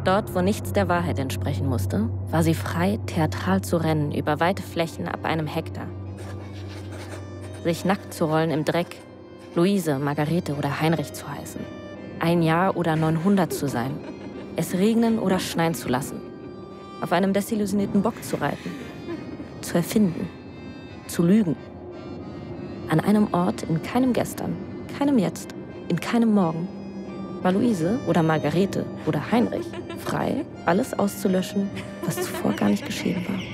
Dort, wo nichts der Wahrheit entsprechen musste, war sie frei, theatral zu rennen über weite Flächen ab einem Hektar. Sich nackt zu rollen im Dreck, Luise, Margarete oder Heinrich zu heißen. 1 Jahr oder 900 zu sein. Es regnen oder schneien zu lassen. Auf einem desillusionierten Bock zu reiten. Zu erfinden. Zu lügen. An einem Ort, in keinem Gestern, keinem Jetzt, in keinem Morgen, war Luise oder Margarete oder Heinrich frei, alles auszulöschen, was zuvor gar nicht geschehen war.